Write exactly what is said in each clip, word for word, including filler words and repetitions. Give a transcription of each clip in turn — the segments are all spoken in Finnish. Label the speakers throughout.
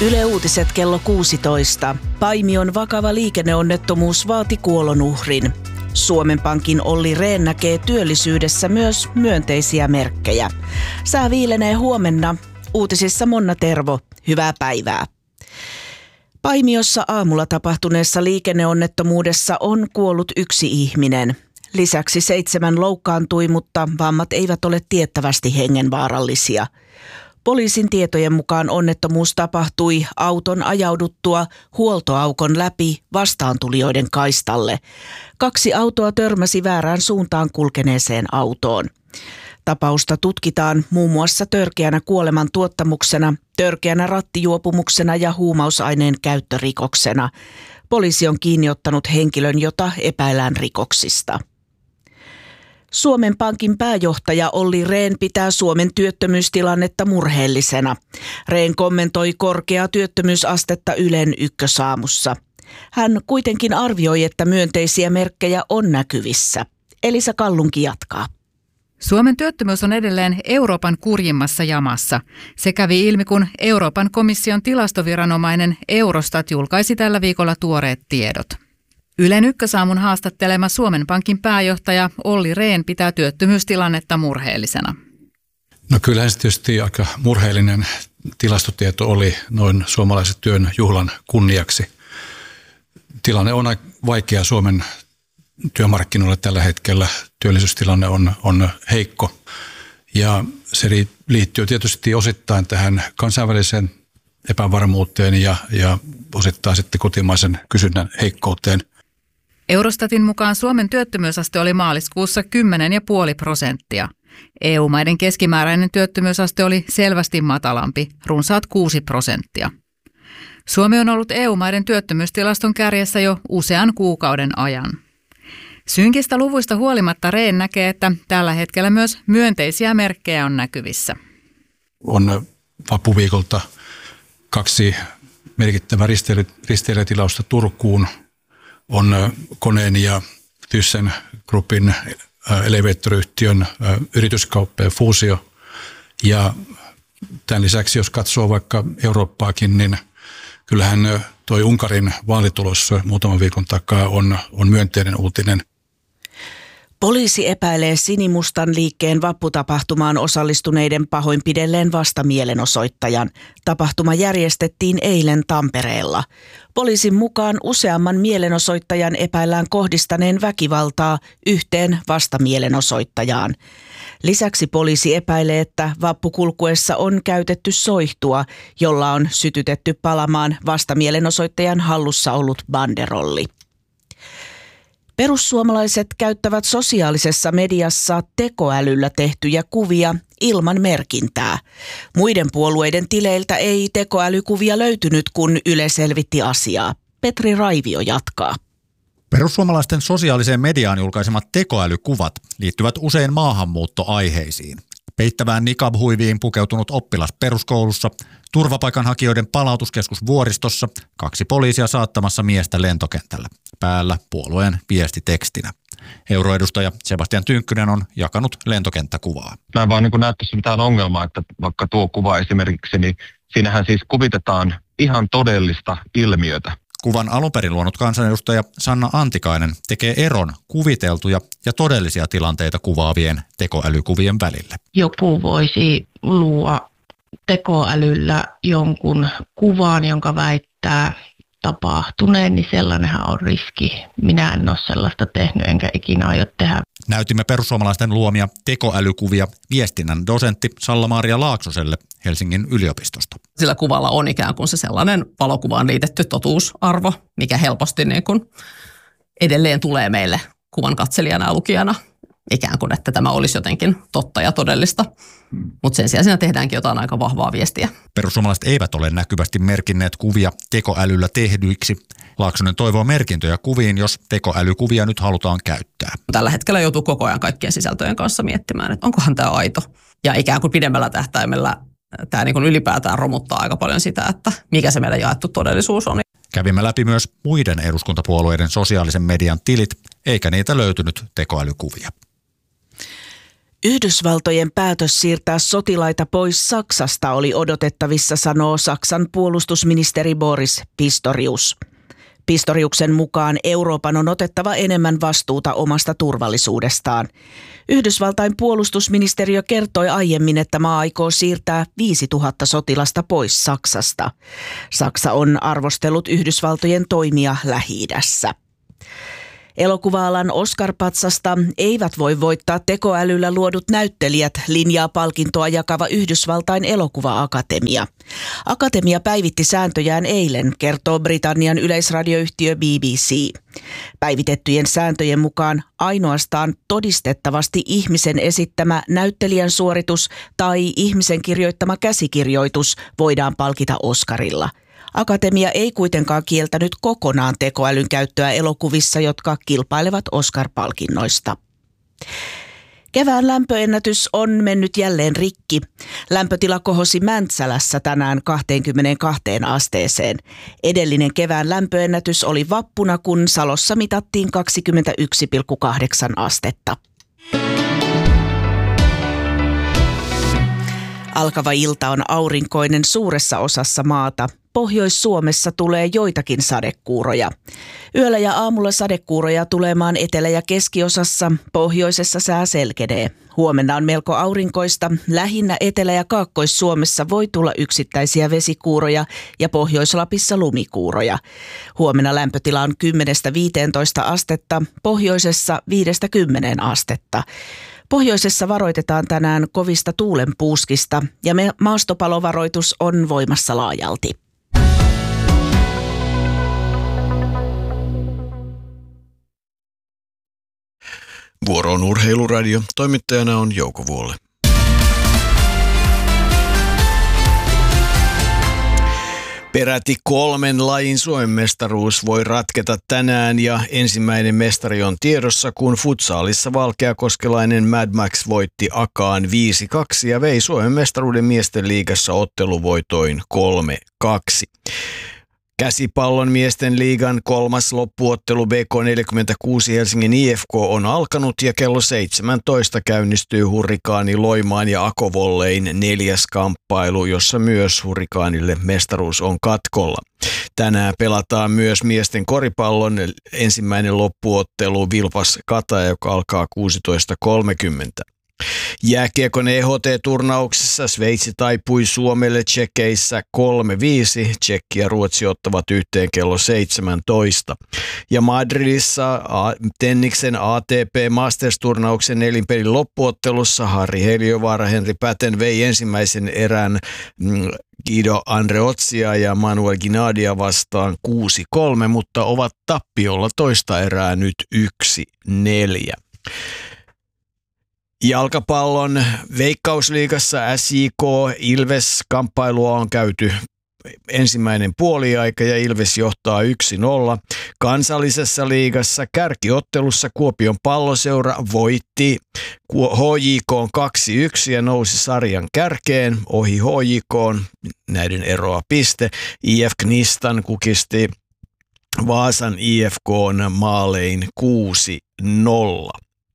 Speaker 1: Yle Uutiset kello kuusitoista. Paimion vakava liikenneonnettomuus vaati kuolonuhrin. Suomen Pankin Olli Rehn näkee työllisyydessä myös myönteisiä merkkejä. Sää viilenee huomenna. Uutisissa Monna Tervo. Hyvää päivää. Paimiossa aamulla tapahtuneessa liikenneonnettomuudessa on kuollut yksi ihminen. Lisäksi seitsemän loukkaantui, mutta vammat eivät ole tiettävästi hengenvaarallisia. Poliisin tietojen mukaan onnettomuus tapahtui auton ajauduttua huoltoaukon läpi vastaantulijoiden kaistalle. Kaksi autoa törmäsi väärään suuntaan kulkeneeseen autoon. Tapausta tutkitaan muun muassa törkeänä kuoleman tuottamuksena, törkeänä rattijuopumuksena ja huumausaineen käyttörikoksena. Poliisi on kiinni ottanut henkilön, jota epäillään rikoksista. Suomen Pankin pääjohtaja Olli Rehn pitää Suomen työttömyystilannetta murheellisena. Rehn kommentoi korkeaa työttömyysastetta Ylen Ykkösaamussa. Hän kuitenkin arvioi, että myönteisiä merkkejä on näkyvissä. Elisa Kallunki jatkaa.
Speaker 2: Suomen työttömyys on edelleen Euroopan kurjimmassa jamassa. Se kävi ilmi, kun Euroopan komission tilastoviranomainen Eurostat julkaisi tällä viikolla tuoreet tiedot. Ylen Ykkösaamun haastattelema Suomen Pankin pääjohtaja Olli Rehn pitää työttömyystilannetta murheellisena.
Speaker 3: No kyllähän se tietysti aika murheellinen tilastotieto oli noin suomalaisen työn juhlan kunniaksi. Tilanne on vaikea Suomen työmarkkinoilla tällä hetkellä. Työllisyystilanne on, on heikko ja se liittyy tietysti osittain tähän kansainväliseen epävarmuuteen ja, ja osittain sitten kotimaisen kysynnän heikkouteen.
Speaker 2: Eurostatin mukaan Suomen työttömyysaste oli maaliskuussa kymmenen pilkku viisi prosenttia. E U-maiden keskimääräinen työttömyysaste oli selvästi matalampi, runsaat kuusi prosenttia. Suomi on ollut E U-maiden työttömyystilaston kärjessä jo usean kuukauden ajan. Synkistä luvuista huolimatta Rehn näkee, että tällä hetkellä myös myönteisiä merkkejä on näkyvissä.
Speaker 3: On vappuviikolta kaksi merkittävää risteilijätilausta Turkuun. On Koneen ja Thyssen Groupin elevaattoriyhtiön yrityskauppa ja fuusio. Ja tämän lisäksi, jos katsoo vaikka Eurooppaakin, niin kyllähän toi Unkarin vaalitulos muutaman viikon takaa on, on myönteinen uutinen.
Speaker 1: Poliisi epäilee Sinimustan liikkeen vapputapahtumaan osallistuneiden pahoinpidelleen vastamielenosoittajan. Tapahtuma järjestettiin eilen Tampereella. Poliisin mukaan useamman mielenosoittajan epäillään kohdistaneen väkivaltaa yhteen vastamielenosoittajaan. Lisäksi poliisi epäilee, että vappukulkuessa on käytetty soihtua, jolla on sytytetty palamaan vastamielenosoittajan hallussa ollut banderolli. Perussuomalaiset käyttävät sosiaalisessa mediassa tekoälyllä tehtyjä kuvia ilman merkintää. Muiden puolueiden tileiltä ei tekoälykuvia löytynyt, kun Yle selvitti asiaa. Petri Raivio jatkaa.
Speaker 4: Perussuomalaisten sosiaaliseen mediaan julkaisemat tekoälykuvat liittyvät usein maahanmuuttoaiheisiin. Peittävään niqab-huiviin pukeutunut oppilas peruskoulussa, turvapaikanhakijoiden palautuskeskus Vuoristossa, kaksi poliisia saattamassa miestä lentokentällä. Päällä puolueen viestitekstinä. Euroedustaja Sebastian Tynkkynen on jakanut lentokenttäkuvaa.
Speaker 5: Mä en vaan niin näe tässä mitään ongelmaa, että vaikka tuo kuva esimerkiksi, niin siinähän siis kuvitetaan ihan todellista ilmiötä.
Speaker 4: Kuvan alunperin luonut kansanedustaja Sanna Antikainen tekee eron kuviteltuja ja todellisia tilanteita kuvaavien tekoälykuvien välille.
Speaker 6: Joku voisi luoda tekoälyllä jonkun kuvan, jonka väittää tapahtuneen, niin sellainenhan on riski. Minä en ole sellaista tehnyt, enkä ikinä aio tehdä.
Speaker 4: Näytimme perussuomalaisten luomia tekoälykuvia viestinnän dosentti Salla-Maria Laaksoselle Helsingin yliopistosta.
Speaker 7: Sillä kuvalla on ikään kuin se sellainen valokuvaan liitetty totuusarvo, mikä helposti niin kuin edelleen tulee meille kuvan katselijana ja lukijana. Ikään kuin, että tämä olisi jotenkin totta ja todellista. Mutta sen sijaan siinä tehdäänkin jotain aika vahvaa viestiä.
Speaker 4: Perussuomalaiset eivät ole näkyvästi merkinneet kuvia tekoälyllä tehdyiksi. Laaksonen toivoo merkintöjä kuviin, jos tekoälykuvia nyt halutaan käyttää.
Speaker 7: Tällä hetkellä joutuu koko ajan kaikkien sisältöjen kanssa miettimään, että onkohan tämä aito. Ja ikään kuin pidemmällä tähtäimellä tämä niin kuin ylipäätään romuttaa aika paljon sitä, että mikä se meidän jaettu todellisuus on.
Speaker 4: Kävimme läpi myös muiden eduskuntapuolueiden sosiaalisen median tilit, eikä niitä löytynyt tekoälykuvia.
Speaker 1: Yhdysvaltojen päätös siirtää sotilaita pois Saksasta oli odotettavissa, sanoo Saksan puolustusministeri Boris Pistorius. Pistoriuksen mukaan Euroopan on otettava enemmän vastuuta omasta turvallisuudestaan. Yhdysvaltain puolustusministeriö kertoi aiemmin, että maa aikoo siirtää viisituhatta sotilasta pois Saksasta. Saksa on arvostellut Yhdysvaltojen toimia Lähi-idässä. Elokuva-alan Oscar-patsasta eivät voi voittaa tekoälyllä luodut näyttelijät, linjaa palkintoa jakava Yhdysvaltain elokuva-akatemia. Akatemia päivitti sääntöjään eilen, kertoo Britannian yleisradioyhtiö B B C. Päivitettyjen sääntöjen mukaan ainoastaan todistettavasti ihmisen esittämä näyttelijän suoritus tai ihmisen kirjoittama käsikirjoitus voidaan palkita Oscarilla. Akatemia ei kuitenkaan kieltänyt kokonaan tekoälyn käyttöä elokuvissa, jotka kilpailevat Oscar-palkinnoista. Kevään lämpöennätys on mennyt jälleen rikki. Lämpötila kohosi Mäntsälässä tänään kaksikymmentäkaksi asteeseen. Edellinen kevään lämpöennätys oli vappuna, kun Salossa mitattiin kaksikymmentäyksi pilkku kahdeksan astetta. Alkava ilta on aurinkoinen suuressa osassa maata. Pohjois-Suomessa tulee joitakin sadekuuroja. Yöllä ja aamulla sadekuuroja tulee maan etelä- ja keskiosassa, pohjoisessa sää selkenee. Huomenna on melko aurinkoista. Lähinnä Etelä- ja Kaakkois-Suomessa voi tulla yksittäisiä vesikuuroja ja Pohjois-Lapissa lumikuuroja. Huomenna lämpötila on kymmenestä viiteentoista astetta, pohjoisessa viidestä kymmeneen astetta. Pohjoisessa varoitetaan tänään kovista tuulenpuuskista ja maastopalovaroitus on voimassa laajalti.
Speaker 8: Vuoro on Urheiluradio. Toimittajana on Jouko Vuolle. Peräti kolmen lajin Suomen mestaruus voi ratketa tänään ja ensimmäinen mestari on tiedossa, kun futsaalissa valkeakoskelainen Mad Max voitti Akaan viisi kaksi ja vei Suomen mestaruuden miesten liigassa otteluvoitoin kolme kaksi. Käsipallon miesten liigan kolmas loppuottelu B K neljäkymmentäkuusi Helsingin I F K on alkanut ja kello seitsemäntoista käynnistyy Hurrikaani Loimaan ja Akovollein neljäs kamppailu, jossa myös Hurrikaanille mestaruus on katkolla. Tänään pelataan myös miesten koripallon ensimmäinen loppuottelu Vilpas Kataja, joka alkaa kuusitoista kolmekymmentä. Jääkiekon E H T-turnauksessa Sveitsi taipui Suomelle Tšekeissä kolme viisi. Tšekki ja Ruotsi ottavat yhteen kello seitsemäntoista. Ja Madridissa Tenniksen A T P Masters-turnauksen nelinpelin loppuottelussa Harri Heliövaara Henri Päten vei ensimmäisen erän Guido Andreotsia ja Manuel Ginadia vastaan kuusi kolme, mutta ovat tappiolla toista erää nyt yksi neljä. Jalkapallon Veikkausliigassa S J K Ilves-kamppailua on käyty ensimmäinen puoliaika ja Ilves johtaa yksi nolla. Kansallisessa liigassa kärkiottelussa Kuopion Palloseura voitti H J K kaksi yksi ja nousi sarjan kärkeen ohi H J K, näiden eroa piste. I F Knistan kukisti Vaasan I F K:n maalein kuusi nolla.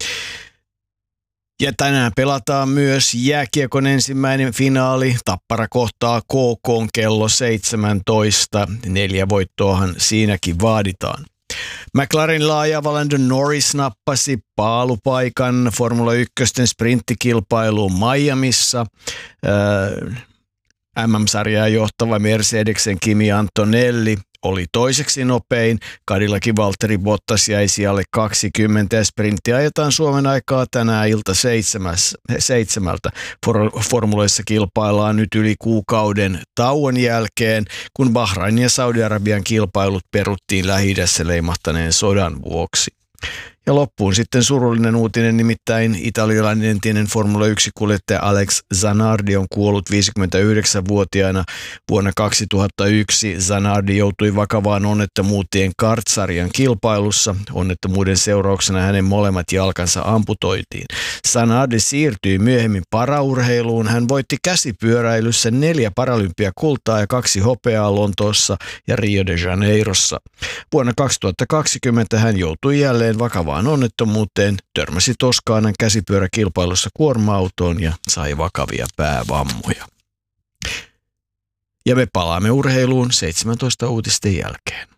Speaker 8: Ja tänään pelataan myös jääkiekon ensimmäinen finaali. Tappara kohtaa K K:n kello seitsemäntoista. Neljä voittoahan siinäkin vaaditaan. McLarenilla ajava Landon Norris nappasi paalupaikan Formula yksi sprinttikilpailuun Miamissa. Äh, M M-sarjaa johtava Mercedesen Kimi Antonelli oli toiseksi nopein. Cadillacin Valtteri Bottas jäi sijalle kaksikymmentä ja sprintti ajetaan Suomen aikaa tänään ilta seitsemältä. For- formuloissa kilpaillaan nyt yli kuukauden tauon jälkeen, kun Bahrain ja Saudi-Arabian kilpailut peruttiin Lähi-idässä leimahtaneen sodan vuoksi. Ja loppuun sitten surullinen uutinen, nimittäin italialainen entinen Formula yksi-kuljettaja Alex Zanardi on kuollut viisikymmentäyhdeksänvuotiaana. Vuonna kaksituhattayksi Zanardi joutui vakavaan onnettomuuteen kartsarjan kilpailussa. Onnettomuuden seurauksena hänen molemmat jalkansa amputoitiin. Zanardi siirtyi myöhemmin paraurheiluun. Hän voitti käsipyöräilyssä neljä paralympiakultaa ja kaksi hopeaa Lontoossa ja Rio de Janeirossa. Vuonna kaksituhattakaksikymmentä hän joutui jälleen vakavaan vakavaan onnettomuuteen, törmäsi Toskaanan käsipyöräkilpailussa kuorma-autoon ja sai vakavia päävammoja. Ja me palaamme urheiluun seitsemäntoista uutisten jälkeen.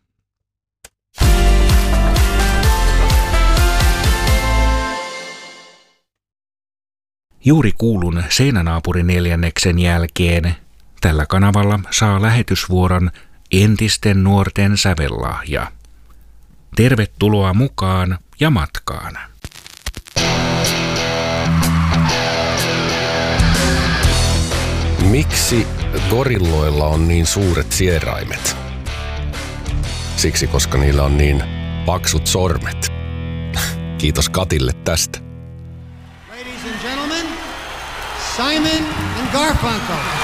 Speaker 9: Juuri kuulun Seinänaapurin neljänneksen jälkeen. Tällä kanavalla saa lähetysvuoron entisten nuorten sävellahja. Tervetuloa mukaan ja matkaan.
Speaker 10: Miksi gorilloilla on niin suuret sieraimet? Siksi, koska niillä on niin paksut sormet. Kiitos Katille tästä.
Speaker 11: Ladies and gentlemen, Simon and Garfunkel.